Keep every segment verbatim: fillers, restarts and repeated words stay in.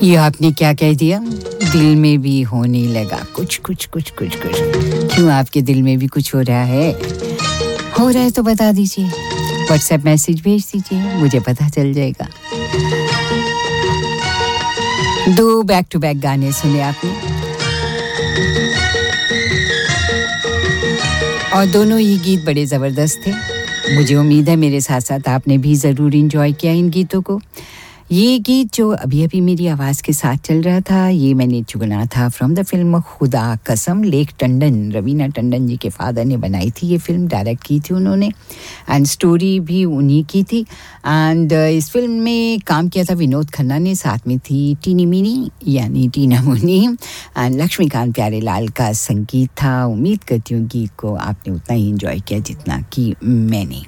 ये आपने क्या कह दिया? दिल में भी होने लगा कुछ कुछ कुछ कुछ कुछ। क्यों आपके दिल में भी कुछ हो रहा है? हो रहा है तो बता दीजिए, व्हाट्सएप मैसेज भेज दीजिए, मुझे पता चल जाएगा। दो बैक टू बैक गाने सुने आपने और दोनों ही गीत बड़े ज़बरदस्त थे। मुझे उम्मीद है मेरे साथ साथ आपने भी ज़रूर एंजॉय किया इन गीतों को। ये गीत जो अभी अभी मेरी आवाज़ के साथ चल रहा था, ये मैंने चुना था फ्रॉम द फिल्म खुदा कसम। लेक टंडन, रवीना टंडन जी के फादर ने बनाई थी ये फिल्म, डायरेक्ट की थी उन्होंने, एंड स्टोरी भी उन्हीं की थी। एंड uh, इस फिल्म में काम किया था विनोद खन्ना ने, साथ में थी टीनी मीनी यानी टीना मुनी, एंड लक्ष्मीकांत प्यारेलाल का संगीत था। उम्मीद करती हूँ गीत को आपने उतना ही एंजॉय किया जितना कि मैंने।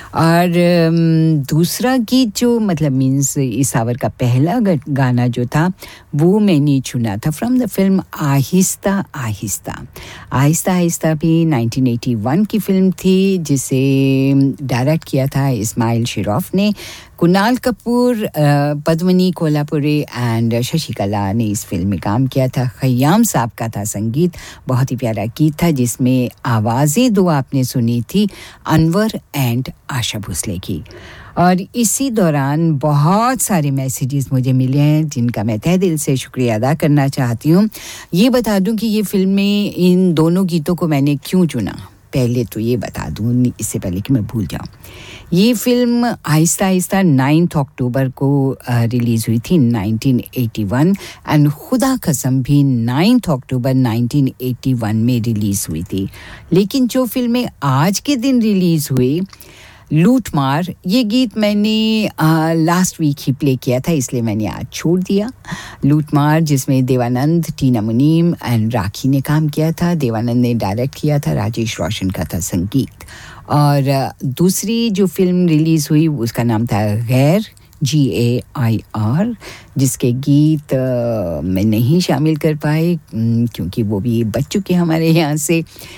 और um, दूसरा गीत जो मतलब मीन्स इस सावर का पहला गाना जो था वो मैंने चुना था from the film Aahista Aahista. Aahista Aahista भी नाइनटीन एटी वन की फिल्म थी जिसे डायरेक्ट किया था इस्माइल शिरोफ ने। कुणाल कपूर, पद्मनी कोल्हापुरी एंड शशिकला ने इस फिल्म में काम किया था। खयाम साहब का था संगीत, बहुत ही प्यारा गीत था जिसमें आवाज़ें दो आपने सुनी थी, अनवर एंड आशा भोसले की। और इसी दौरान बहुत सारे मैसेजेस मुझे मिले हैं जिनका मैं तहे दिल से शुक्रिया अदा करना चाहती हूँ। ये बता दूँ कि ये फिल्में, इन दोनों गीतों को मैंने क्यों चुना, पहले तो ये बता दूँ इससे पहले कि मैं भूल जाऊँ। ये फिल्म आहिस्ता आहिस्ता नाइन्थ अक्टूबर को रिलीज़ हुई थी नाइनटीन एटी वन, एंड खुदा कसम भी नाइन्थ अक्टूबर नाइनटीन एटी वन में रिलीज़ हुई थी। लेकिन जो फिल्में आज के दिन रिलीज़ हुई, लूट मार, ये गीत मैंने लास्ट वीक ही प्ले किया था इसलिए मैंने आज छोड़ दिया। लूट मार जिसमें देवानंद, टीना मुनीम एंड राखी ने काम किया था, देवानंद ने डायरेक्ट किया था, राजेश रोशन का था संगीत। और दूसरी जो फिल्म रिलीज़ हुई उसका नाम था गैर, जी ए आई आर, जिसके गीत आ, मैं नहीं शामिल कर पाई क्योंकि वो भी बच चुके हमारे यहाँ से।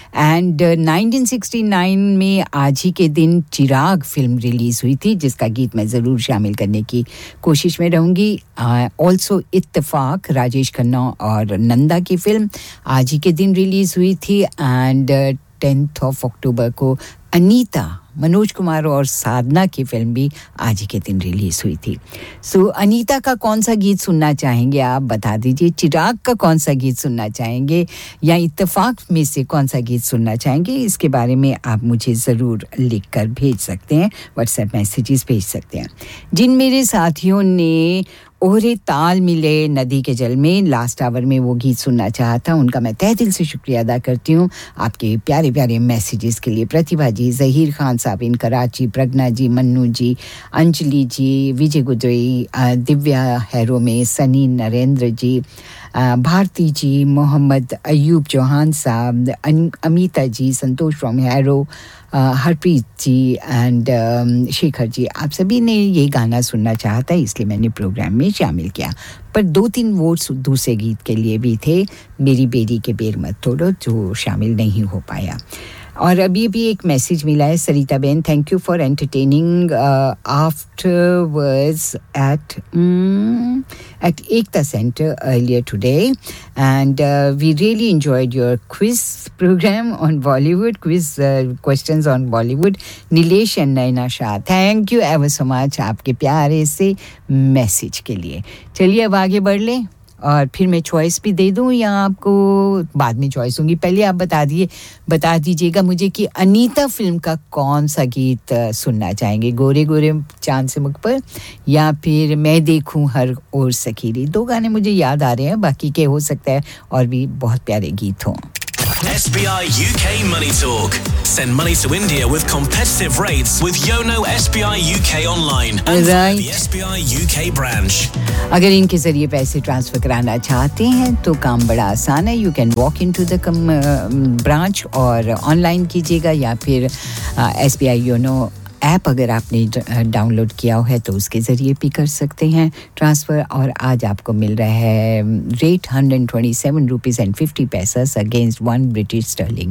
एंड नाइनटीन सिक्सटी नाइन में आज ही के दिन चिराग फिल्म रिलीज़ हुई थी जिसका गीत मैं ज़रूर शामिल करने की कोशिश में रहूँगी। ऑल्सो इत्तेफाक, राजेश खन्ना और नंदा की फिल्म आज ही के दिन रिलीज़ हुई थी। एंड टेंथ ऑफ अक्टूबर को अनीता, मनोज कुमार और साधना की फिल्म भी आज ही के दिन रिलीज़ हुई थी। सो so, अनीता का कौन सा गीत सुनना चाहेंगे आप बता दीजिए, चिराग का कौन सा गीत सुनना चाहेंगे या इत्तेफाक में से कौन सा गीत सुनना चाहेंगे, इसके बारे में आप मुझे ज़रूर लिख कर भेज सकते हैं, व्हाट्सएप मैसेजेस भेज सकते हैं। जिन मेरे साथियों ने ओहरे ताल मिले नदी के जल में लास्ट आवर में वो गीत सुनना चाहता, उनका मैं तहे दिल से शुक्रिया अदा करती हूँ आपके प्यारे प्यारे मैसेजेस के लिए। प्रतिभा जी, ज़हीर खान साहब इन कराची, प्रज्ञा जी, मन्नू जी, अंजलि जी, विजय गुजई, दिव्या हैरो में, सनी नरेंद्र जी, भारती जी, मोहम्मद अयूब चौहान साहब, अमिता जी, संतोष from harrow, Harpreet ji and Shekhar ji, आप सभी ने ये गाना सुनना चाहता है इसलिए मैंने प्रोग्राम में शामिल किया। पर दो तीन वोट्स दूसरे गीत के लिए भी थे, मेरी बेरी के बेर मत तोड़ो, जो शामिल नहीं हो पाया। और अभी भी एक मैसेज मिला है, सरिता Ben, thank you for entertaining afterwards eight eight Ekta centre earlier today and we really enjoyed your quiz programme on Bollywood, quiz questions on Bollywood. Nilesh and Naina Shah, thank you ever so much आपके प्यारे से message के लिए। चलिए अब आगे बढ़ लें और फिर मैं चॉइस भी दे दूं या आपको बाद में चॉइस दूंगी। पहले आप बता दिए बता दीजिएगा मुझे कि अनीता फिल्म का कौन सा गीत सुनना चाहेंगे, गोरे गोरे चांद से मुख पर या फिर मैं देखूं हर ओर सकीरी। दो गाने मुझे याद आ रहे हैं, बाकी के हो सकता है और भी बहुत प्यारे गीत हों। S B I U K Money Talk. Send money to India with competitive rates with Yono S B I U K online and right. the S B I U K branch. अगर इनके जरिए पैसे transfer कराना चाहते हैं तो काम बड़ा आसान है। You can walk in to the branch और ऑनलाइन कीजिएगा या फिर S B I YONO app अगर आपने डाउनलोड किया है तो उसके ज़रिए भी कर सकते हैं ट्रांसफ़र। और आज आपको मिल रहा है rate one hundred twenty seven rupees and fifty पैसेस against one British sterling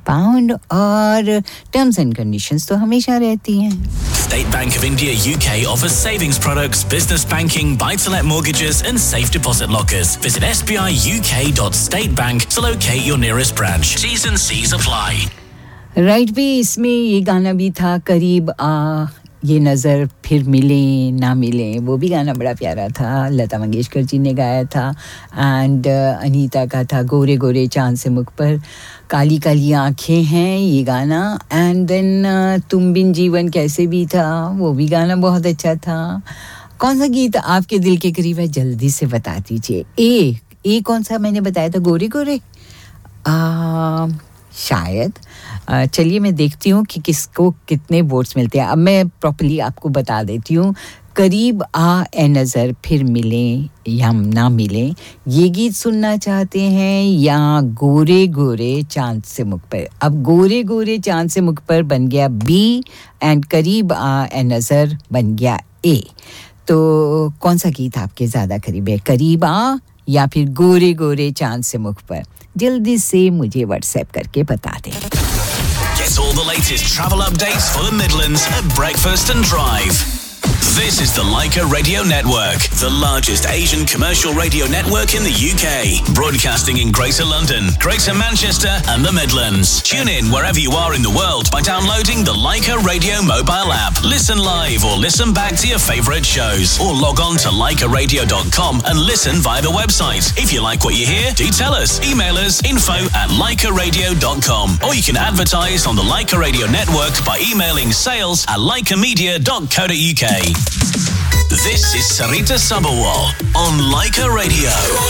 pound और टर्म्स एंड कंडीशंस तो हमेशा रहती हैं. State Bank of India U K offers savings products, business banking, buy-to-let mortgages and safe deposit lockers. Visit s b i u k dot state bank to locate your nearest branch. T's and C's apply. Right भी इसमें ये गाना भी था, करीब आ ये नज़र फिर मिले ना मिले, वो भी गाना बड़ा प्यारा था, लता मंगेशकर जी ने गाया था. एंड अनीता का था गोरे गोरे चांद से मुख पर काली काली आँखें हैं, ये गाना. एंड देन तुम बिन जीवन कैसे भी था, वो भी गाना बहुत अच्छा था. कौन सा गीत आपके दिल के करीब है, जल्दी से बता दीजिए. ए ए कौन सा मैंने बताया था, गोरे गोरे आ, शायद. चलिए मैं देखती हूँ कि किसको कितने वोट्स मिलते हैं. अब मैं प्रॉपर्ली आपको बता देती हूँ. करीब आ ए नज़र फिर मिलें या ना मिलें, ये गीत सुनना चाहते हैं या गोरे गोरे चांद से मुख पर. अब गोरे गोरे चांद से मुख पर बन गया बी एंड करीब आ ए नज़र बन गया ए. तो कौन सा गीत आपके ज़्यादा करीब है, करीब आ या फिर गोरे गोरे चांद से मुख पर? जल्दी से मुझे व्हाट्सएप करके बता दें. Get all the latest travel updates for the Midlands at Breakfast and Drive. This is the Leica Radio Network, the largest Asian commercial radio network in the U K, broadcasting in Greater London, Greater Manchester and the Midlands. Tune in wherever you are in the world by downloading the Leica Radio mobile app. Listen live or listen back to your favourite shows, or log on to leica radio dot com and listen via the website. If you like what you hear, do tell us. Email us info at leica radio dot com, or you can advertise on the Leica Radio Network by emailing sales at leica media dot co dot uk. This is Sarita Sabharwal on Leica Radio.